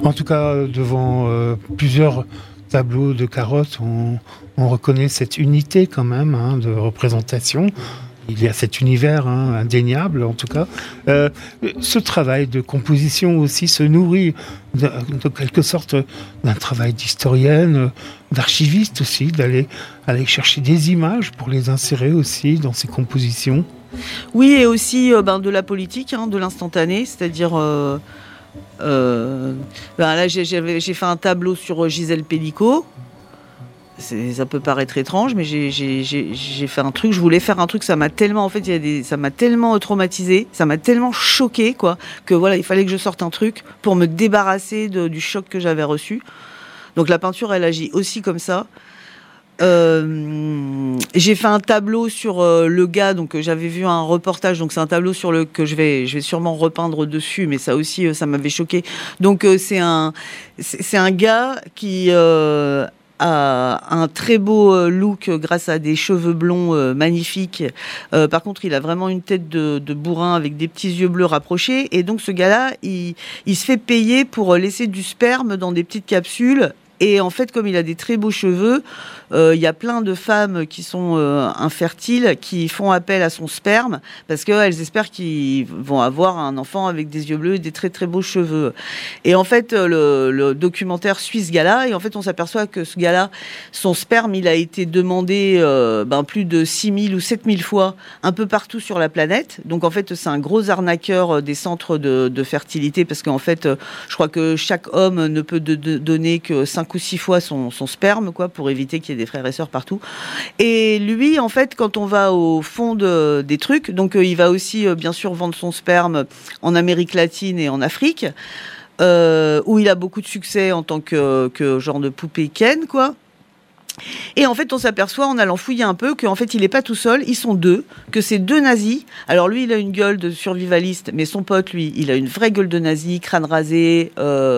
En tout cas, devant plusieurs tableaux de carottes, on reconnaît cette unité quand même de représentation. Il y a cet univers indéniable, en tout cas. Ce travail de composition aussi se nourrit de quelque sorte d'un travail d'historienne, d'archiviste aussi, d'aller chercher des images pour les insérer aussi dans ces compositions. Oui, et aussi de la politique, de l'instantané, c'est-à-dire... là, j'ai fait un tableau sur Gisèle Pellicot. Ça peut paraître étrange, mais j'ai fait un truc. Je voulais faire un truc. Ça m'a tellement, ça m'a tellement traumatisé, ça m'a tellement choqué, quoi, que voilà, il fallait que je sorte un truc pour me débarrasser du choc que j'avais reçu. Donc la peinture, elle agit aussi comme ça. J'ai fait un tableau sur le gars, donc j'avais vu un reportage, donc c'est un tableau que je vais sûrement repeindre dessus, mais ça aussi ça m'avait choqué. Donc c'est un gars qui a un très beau look grâce à des cheveux blonds magnifiques. Par contre, il a vraiment une tête de bourrin avec des petits yeux bleus rapprochés, et donc ce gars-là, il se fait payer pour laisser du sperme dans des petites capsules. Et en fait, comme il a des très beaux cheveux, il y a plein de femmes qui sont infertiles, qui font appel à son sperme parce qu'elles espèrent qu'ils vont avoir un enfant avec des yeux bleus et des très très beaux cheveux. Et en fait, le documentaire suit ce gars-là, et en fait, on s'aperçoit que ce gars-là, son sperme, il a été demandé plus de 6000 ou 7000 fois un peu partout sur la planète. Donc en fait, c'est un gros arnaqueur des centres de fertilité, parce qu'en fait, je crois que chaque homme ne peut donner que 5 ou 6 fois son sperme, quoi, pour éviter qu'il y ait des frères et sœurs partout. Et lui, en fait, quand on va au fond des trucs, donc il va aussi bien sûr vendre son sperme en Amérique latine et en Afrique, où il a beaucoup de succès en tant que genre de poupée Ken, quoi. Et en fait, on s'aperçoit en allant fouiller un peu qu'en fait, il n'est pas tout seul, ils sont deux, que c'est deux nazis. Alors lui, il a une gueule de survivaliste, mais son pote, lui, il a une vraie gueule de nazi, crâne rasé,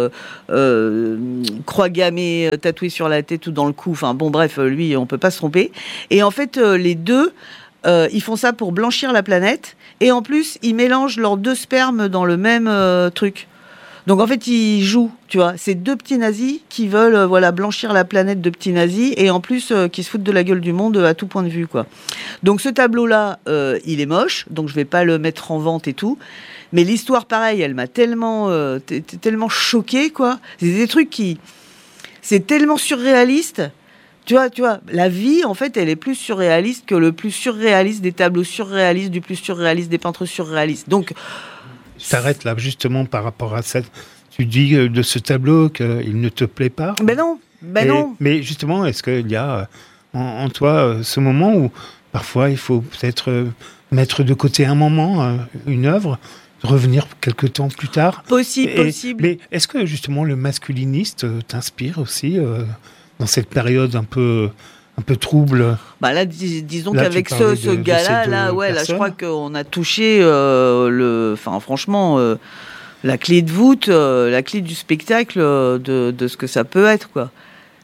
croix gammée tatouée sur la tête ou dans le cou. Enfin bon, bref, lui, on peut pas se tromper. Et en fait, les deux, ils font ça pour blanchir la planète. Et en plus, ils mélangent leurs deux spermes dans le même truc. Donc en fait, ils jouent, tu vois. C'est deux petits nazis qui veulent blanchir la planète de petits nazis, et en plus qui se foutent de la gueule du monde à tout point de vue, quoi. Donc ce tableau-là, il est moche, donc je vais pas le mettre en vente et tout. Mais l'histoire, pareil, elle m'a tellement choquée, quoi. C'est des trucs c'est tellement surréaliste. Tu vois, la vie, en fait, elle est plus surréaliste que le plus surréaliste des tableaux surréalistes, du plus surréaliste des peintres surréalistes. Donc s'arrête là justement par rapport à ça. Tu dis de ce tableau qu'il ne te plaît pas. Non. Mais justement, est-ce qu'il y a en toi ce moment où parfois il faut peut-être mettre de côté un moment, une œuvre, revenir quelque temps plus tard? Possible. Mais est-ce que justement le masculiniste t'inspire aussi dans cette période un peu trouble? Là, disons qu'avec ce gars-là, là, je crois qu'on a touché franchement, la clé de voûte, la clé du spectacle de ce que ça peut être, quoi.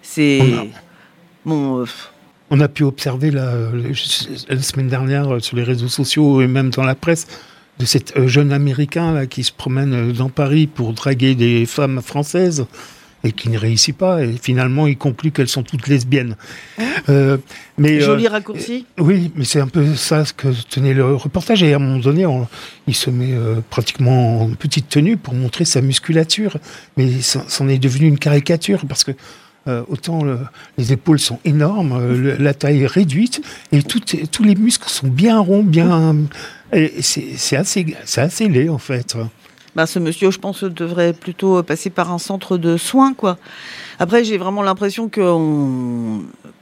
On a pu observer la semaine dernière sur les réseaux sociaux et même dans la presse de cet jeune Américain là qui se promène dans Paris pour draguer des femmes françaises et qui ne réussit pas, et finalement il conclut qu'elles sont toutes lesbiennes. Joli raccourci. Oui, mais c'est un peu ça ce que tenait le reportage, et à un moment donné il se met pratiquement en petite tenue pour montrer sa musculature, mais c'en est devenu une caricature, parce que autant les épaules sont énormes, la taille est réduite, et tous les muscles sont bien ronds, et c'est assez laid en fait. Ce monsieur, je pense, devrait plutôt passer par un centre de soins, quoi. Après, j'ai vraiment l'impression qu'on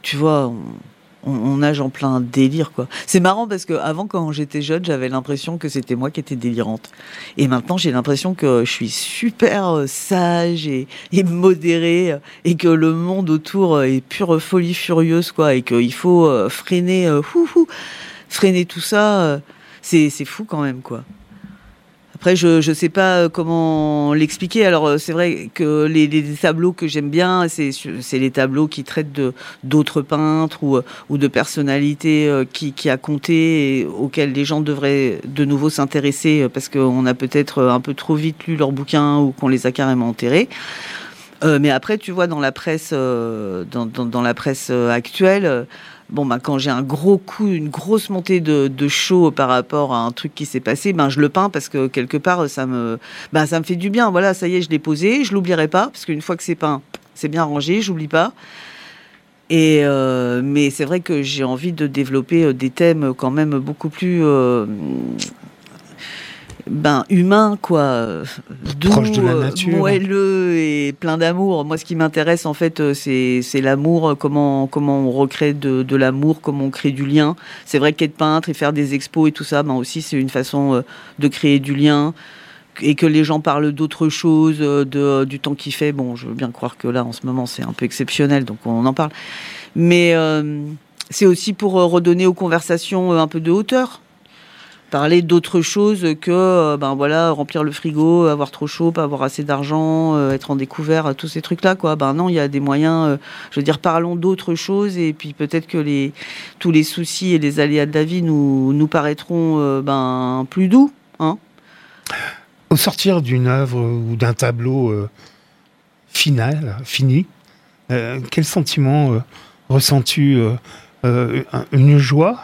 nage en plein délire, quoi. C'est marrant parce que avant, quand j'étais jeune, j'avais l'impression que c'était moi qui étais délirante. Et maintenant, j'ai l'impression que je suis super sage et modérée, et que le monde autour est pure folie furieuse, quoi. Et qu'il faut freiner tout ça. C'est fou quand même, quoi. Après, je sais pas comment l'expliquer. Alors, c'est vrai que les tableaux que j'aime bien, c'est les tableaux qui traitent d'autres peintres ou de personnalités qui a compté et auxquelles les gens devraient de nouveau s'intéresser parce qu'on a peut-être un peu trop vite lu leurs bouquins ou qu'on les a carrément enterrés. Mais après, tu vois, dans la presse, dans la presse actuelle, quand j'ai un gros coup, une grosse montée de chaud par rapport à un truc qui s'est passé, je le peins parce que quelque part, ça me fait du bien. Voilà, ça y est, je l'ai posé, je l'oublierai pas parce qu'une fois que c'est peint, c'est bien rangé, j'oublie pas. Et mais c'est vrai que j'ai envie de développer des thèmes quand même beaucoup plus humain, quoi, doux, proche de la nature, moelleux et plein d'amour. Moi, ce qui m'intéresse, en fait, c'est l'amour, comment on recrée de l'amour, comment on crée du lien. C'est vrai qu'être peintre et faire des expos et tout ça, aussi, c'est une façon de créer du lien et que les gens parlent d'autres choses, du temps qu'il fait. Bon, je veux bien croire que là, en ce moment, c'est un peu exceptionnel, donc on en parle. Mais c'est aussi pour redonner aux conversations un peu de hauteur. Parler d'autre chose que remplir le frigo, avoir trop chaud, pas avoir assez d'argent, être en découvert, tous ces trucs là, quoi. Non, il y a des moyens, je veux dire, parlons d'autre chose et puis peut-être que tous les soucis et les aléas de la vie nous paraîtront plus doux, hein. Au sortir d'une œuvre ou d'un tableau fini, quel sentiment ressens-tu? Une joie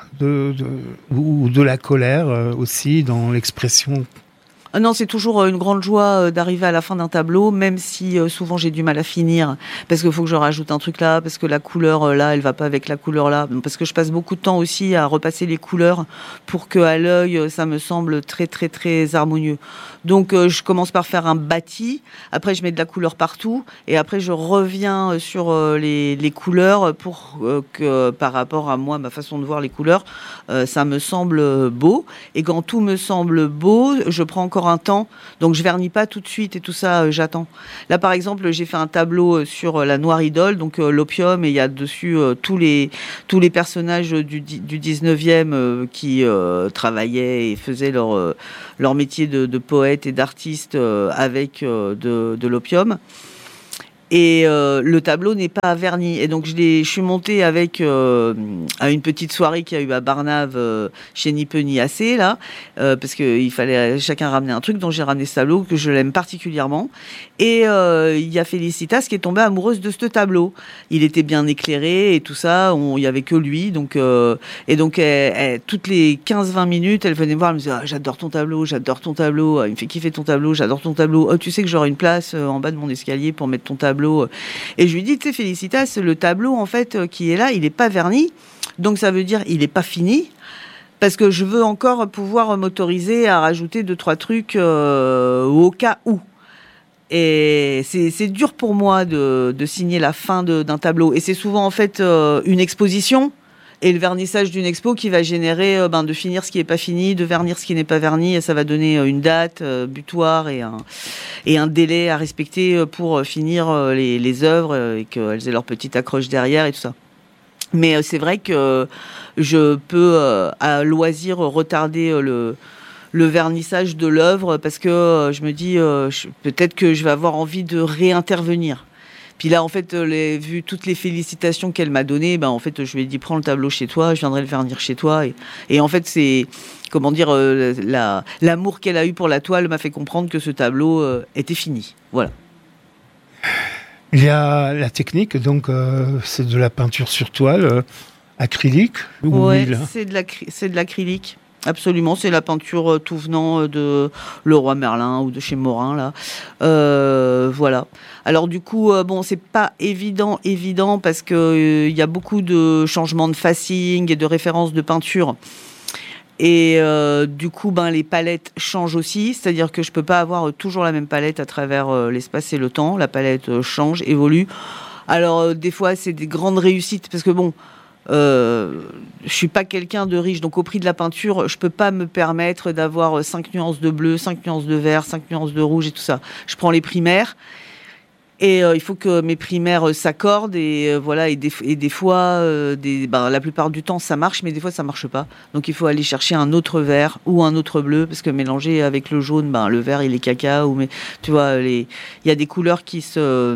ou de la colère aussi dans l'expression? Ah non, c'est toujours une grande joie d'arriver à la fin d'un tableau, même si souvent j'ai du mal à finir, parce qu'il faut que je rajoute un truc là, parce que la couleur là, elle va pas avec la couleur là, parce que je passe beaucoup de temps aussi à repasser les couleurs pour que à l'œil ça me semble très très très harmonieux. Donc je commence par faire un bâti, après je mets de la couleur partout, et après je reviens sur les couleurs pour que par rapport à moi, ma façon de voir les couleurs, ça me semble beau. Et quand tout me semble beau, je prends encore un temps, donc je vernis pas tout de suite et tout ça, j'attends. Là par exemple, j'ai fait un tableau sur la Noire Idole, donc l'opium, et il y a dessus tous les personnages du 19e qui travaillaient et faisaient leur métier de poète et d'artiste avec de l'opium. Et le tableau n'est pas verni. Et donc je suis montée avec à une petite soirée qu'il y a eu à Barnave chez Ni Peu Ni Assez là, parce qu'il fallait chacun ramener un truc. Donc j'ai ramené ce tableau que je l'aime particulièrement. Et il y a Félicitas qui est tombée amoureuse de ce tableau. Il était bien éclairé et tout ça. Il y avait que lui. Donc elle, toutes les 15-20 minutes, elle venait me voir. Elle me disait j'adore ton tableau, j'adore ton tableau. Il me fait kiffer ton tableau, j'adore ton tableau. Oh, tu sais que j'aurai une place en bas de mon escalier pour mettre ton tableau. Et je lui dis, tu sais, Félicitas, le tableau, en fait, qui est là, il n'est pas verni. Donc, ça veut dire, il n'est pas fini. Parce que je veux encore pouvoir m'autoriser à rajouter 2-3 trucs au cas où. Et c'est dur pour moi de signer la fin d'un tableau. Et c'est souvent, en fait, une exposition et le vernissage d'une expo qui va générer de finir ce qui n'est pas fini, de vernir ce qui n'est pas verni, et ça va donner une date butoir et un délai à respecter pour finir les œuvres et qu'elles aient leur petite accroche derrière et tout ça. Mais c'est vrai que je peux à loisir retarder le vernissage de l'œuvre parce que je me dis peut-être que je vais avoir envie de réintervenir. Puis là, en fait, vu toutes les félicitations qu'elle m'a données, en fait, je lui ai dit, prends le tableau chez toi, je viendrai le vernir chez toi. Et en fait, c'est, comment dire, l'amour qu'elle a eu pour la toile m'a fait comprendre que ce tableau était fini. Voilà. Il y a la technique, donc c'est de la peinture sur toile, acrylique ou huile? C'est de l'acrylique. Absolument, c'est la peinture tout venant de Leroy Merlin ou de chez Morin là. Voilà. Alors du coup, c'est pas évident parce que il y a beaucoup de changements de facing et de références de peinture. Et du coup, les palettes changent aussi, c'est-à-dire que je peux pas avoir toujours la même palette à travers l'espace et le temps. La palette change, évolue. Alors des fois, c'est des grandes réussites parce que je suis pas quelqu'un de riche, donc au prix de la peinture, je peux pas me permettre d'avoir 5 nuances de bleu, 5 nuances de vert, 5 nuances de rouge et tout ça. Je prends les primaires Et il faut que mes primaires s'accordent et voilà, et des fois, la plupart du temps ça marche, mais des fois ça marche pas. Donc il faut aller chercher un autre vert ou un autre bleu, parce que mélanger avec le jaune, le vert il est caca, tu vois, il y a des couleurs qui se...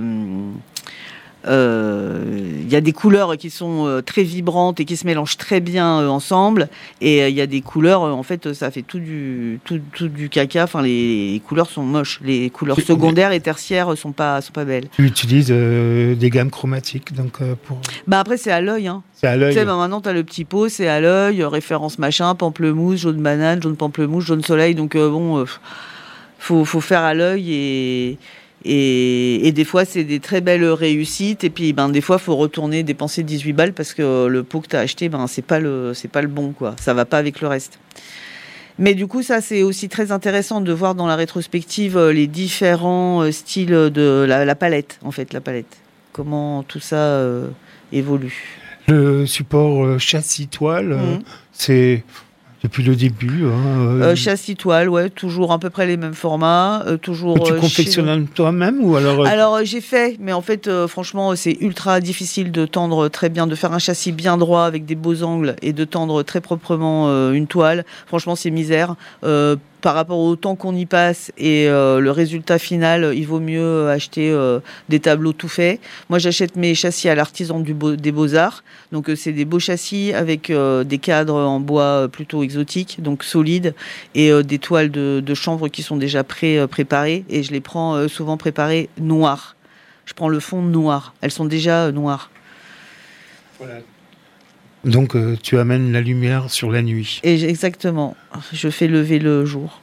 Il y a des couleurs qui sont très vibrantes et qui se mélangent très bien ensemble, et il y a des couleurs, en fait, ça fait tout du caca. Enfin, les couleurs sont moches. Les couleurs secondaires et tertiaires sont pas belles. Tu utilises des gammes chromatiques, donc pour. Après, c'est à l'œil. Hein. C'est à l'œil. Tu sais, maintenant, t'as le petit pot, c'est à l'œil, référence machin, pamplemousse, jaune banane, jaune pamplemousse, jaune soleil. Donc faut faire à l'œil et des fois, c'est des très belles réussites. Et puis, des fois, il faut retourner dépenser 18 balles parce que le pot que tu as acheté, c'est pas le bon, quoi. Ça va pas avec le reste. Mais du coup, ça, c'est aussi très intéressant de voir dans la rétrospective les différents styles de la palette, en fait, la palette. Comment tout ça évolue. Le support châssis toile, c'est... Depuis le début. Châssis toile, ouais, toujours à peu près les mêmes formats. Toujours. Tu confectionnes toi-même ou alors Alors j'ai fait, mais en fait, franchement, c'est ultra difficile de tendre très bien, de faire un châssis bien droit avec des beaux angles et de tendre très proprement une toile. Franchement, c'est misère. Par rapport au temps qu'on y passe et le résultat final, il vaut mieux acheter des tableaux tout faits. Moi, j'achète mes châssis à l'artisan des Beaux-Arts. Donc, c'est des beaux châssis avec des cadres en bois plutôt exotiques, donc solides, et des toiles de chanvre qui sont déjà préparées. Et je les prends souvent préparées noires. Je prends le fond noir. Elles sont déjà noires. Voilà. Donc, tu amènes la lumière sur la nuit. Exactement. Je fais lever le jour.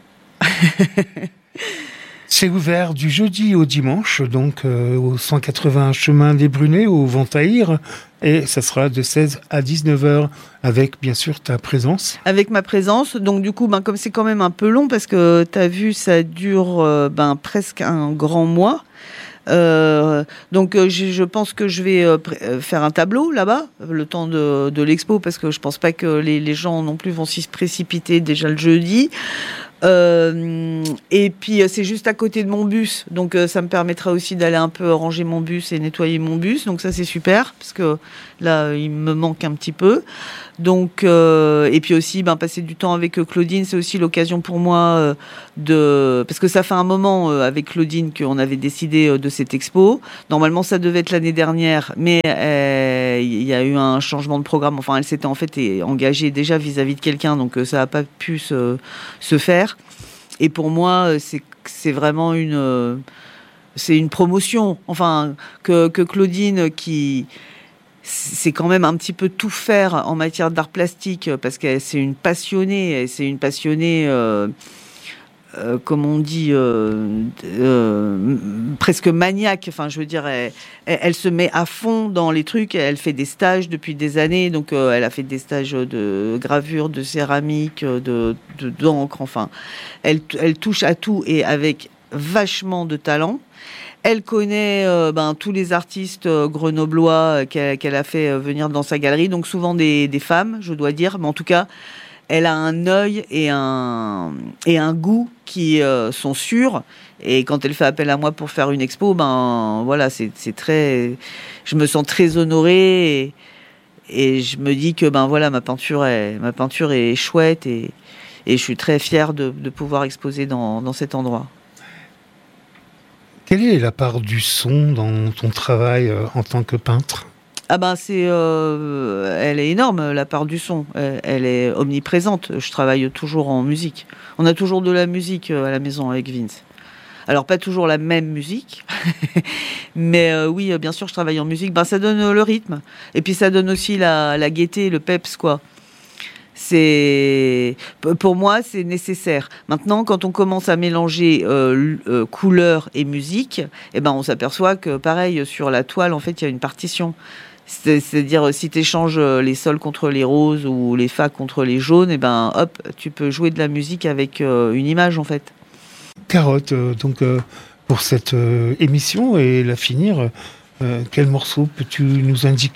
C'est ouvert du jeudi au dimanche, donc au 180 chemin des Brunets, au Ventaïr, et ça sera de 16 à 19h, avec bien sûr ta présence. Avec ma présence, donc du coup, comme c'est quand même un peu long, parce que tu as vu, ça dure presque un grand mois. Donc je pense que je vais faire un tableau là-bas le temps de l'expo, parce que je pense pas que les gens non plus vont s'y précipiter déjà le jeudi. Et puis c'est juste à côté de mon bus, donc ça me permettra aussi d'aller un peu ranger mon bus et nettoyer mon bus, donc ça c'est super, parce que là il me manque un petit peu. Donc et puis aussi passer du temps avec Claudine, c'est aussi l'occasion pour moi parce que ça fait un moment avec Claudine qu'on avait décidé de cette expo. Normalement ça devait être l'année dernière, mais il y a eu un changement de programme. Enfin, elle s'était en fait engagée déjà vis-à-vis de quelqu'un, donc ça n'a pas pu se faire. Et pour moi, c'est vraiment une promotion. Enfin, que Claudine, c'est quand même un petit peu tout faire en matière d'art plastique, parce que c'est une passionnée. Comme on dit, presque maniaque. Enfin, je veux dire, elle se met à fond dans les trucs. Elle fait des stages depuis des années. Donc, elle a fait des stages de gravure, de céramique, d'encre. Enfin, elle touche à tout, et avec vachement de talent. Elle connaît tous les artistes grenoblois qu'elle a fait venir dans sa galerie. Donc, souvent des femmes, je dois dire. Mais en tout cas, elle a un œil et un goût qui sont sûrs. Et quand elle fait appel à moi pour faire une expo, voilà, c'est très... Je me sens très honorée, et je me dis que voilà, ma peinture est chouette, et je suis très fière de pouvoir exposer dans cet endroit. Quelle est la part du son dans ton travail en tant que peintre ? Elle est énorme, la part du son. Elle est omniprésente. Je travaille toujours en musique. On a toujours de la musique à la maison avec Vince. Alors, pas toujours la même musique, mais oui, bien sûr, je travaille en musique. Ça donne le rythme. Et puis, ça donne aussi la gaieté, le peps, quoi. Pour moi, c'est nécessaire. Maintenant, quand on commence à mélanger couleur et musique, on s'aperçoit que, pareil, sur la toile, en fait, il y a une partition. C'est-à-dire, si tu échanges les sols contre les roses ou les fa contre les jaunes, hop, tu peux jouer de la musique avec une image, en fait. Carotte, donc pour cette émission et la finir, quel morceau peux-tu nous indiquer ?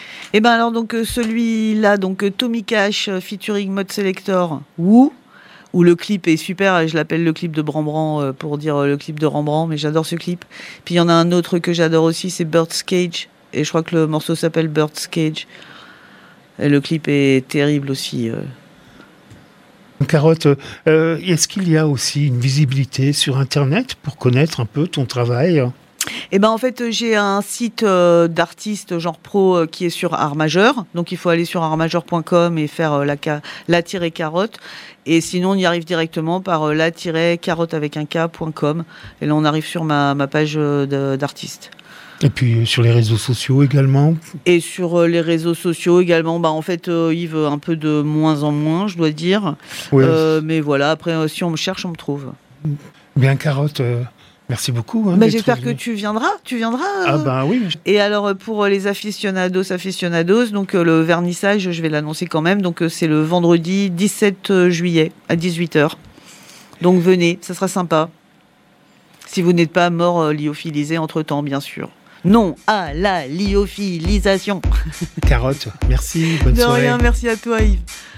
Alors, donc, celui-là, donc Tommy Cash featuring Mode Selector, Woo, où le clip est super, et je l'appelle le clip de Bran pour dire le clip de Rembrandt, mais j'adore ce clip. Puis il y en a un autre que j'adore aussi, c'est Bird's Cage, et je crois que le morceau s'appelle Bird's Cage. Et le clip est terrible aussi. Carotte, est-ce qu'il y a aussi une visibilité sur Internet pour connaître un peu ton travail ? Eh ben en fait, j'ai un site d'artiste genre pro qui est sur Art Majeur. Donc il faut aller sur artmajeur.com et faire la-carotte. Et sinon, on y arrive directement par la-carotte avec un k.com. Et là, on arrive sur ma page d'artiste. Et puis sur les réseaux sociaux également. Et sur les réseaux sociaux également, en fait, Yves, un peu de moins en moins, je dois dire. Oui. Mais voilà, après, si on me cherche, on me trouve. Bien, Carotte, merci beaucoup. J'espère que tu viendras. Ah oui. Et alors, pour les aficionados, donc le vernissage, je vais l'annoncer quand même. Donc, c'est le vendredi 17 juillet à 18h. Donc, venez, ça sera sympa. Si vous n'êtes pas mort lyophilisé entre-temps, bien sûr. Non à la lyophilisation. Carotte, merci, bonne soirée. De rien, merci à toi Yves.